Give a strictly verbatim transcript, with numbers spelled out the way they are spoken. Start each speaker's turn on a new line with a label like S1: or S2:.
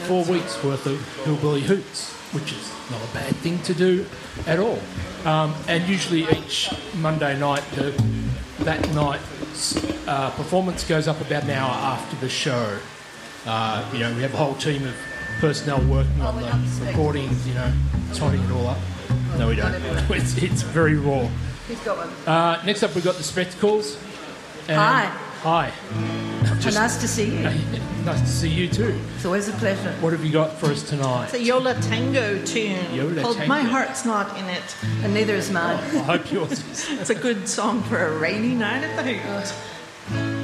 S1: four weeks worth of hillbilly hoots, which is not a bad thing to do at all. Um, and usually each Monday night, uh, that night's uh, performance goes up about an hour after the show. Uh, you know, we have a whole team of personnel working on the recordings, you know, tying it all up. No, we don't. It's, it's very raw.
S2: Who's got one?
S1: Uh, next up, we've got the Spectacles. And
S2: Hi.
S1: Hi.
S2: Just, nice to see you.
S1: Nice to see you too.
S2: It's always a pleasure.
S1: What have you got for us tonight?
S3: It's a Yola Tango tune
S1: Yola
S3: called
S1: Tango.
S3: My Heart's Not In It.
S2: And neither is mine.
S1: I hope yours is.
S3: It's a good song for a rainy night at the house.